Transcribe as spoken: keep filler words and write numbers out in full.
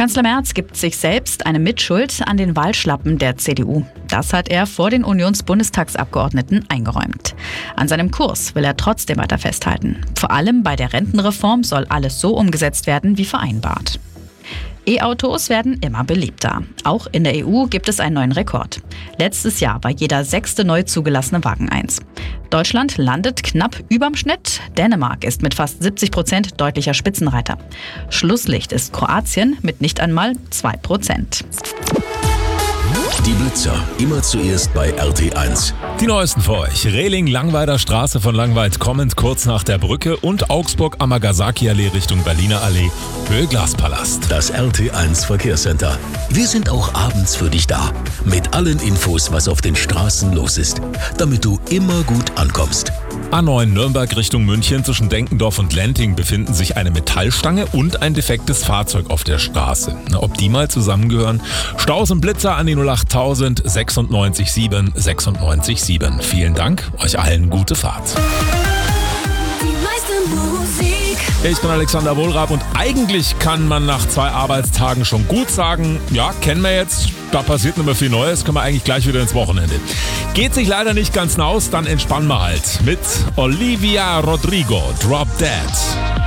Kanzler Merz gibt sich selbst eine Mitschuld an den Wahlschlappen der C D U. Das hat er vor den Unionsbundestagsabgeordneten eingeräumt. An seinem Kurs will er trotzdem weiter festhalten. Vor allem bei der Rentenreform soll alles so umgesetzt werden wie vereinbart. E-Autos werden immer beliebter. Auch in der E U gibt es einen neuen Rekord. Letztes Jahr war jeder sechste neu zugelassene Wagen eins. Deutschland landet knapp überm Schnitt. Dänemark ist mit fast siebzig Prozent deutlicher Spitzenreiter. Schlusslicht ist Kroatien mit nicht einmal zwei Prozent. Die Blitzer, immer zuerst bei R T eins. Die neuesten für euch. Rehling-Langweider Straße von Langweid kommend kurz nach der Brücke und Augsburg-Amagasaki-Allee Richtung Berliner Allee, Höhe Glaspalast. Das R T eins Verkehrscenter. Wir sind auch abends für dich da. Mit allen Infos, was auf den Straßen los ist. Damit du immer gut ankommst. A neun Nürnberg Richtung München zwischen Denkendorf und Lenting befinden sich eine Metallstange und ein defektes Fahrzeug auf der Straße. Na, ob die mal zusammengehören? Staus und Blitzer an die null acht tausend sechsundneunzig sieben sechsundneunzig sieben. Vielen Dank, euch allen gute Fahrt. Ich bin Alexander Wohlrab und eigentlich kann man nach zwei Arbeitstagen schon gut sagen, ja, kennen wir jetzt, da passiert nicht mehr viel Neues, können wir eigentlich gleich wieder ins Wochenende. Geht sich leider nicht ganz aus, dann entspannen wir halt mit Olivia Rodrigo, Drop Dead.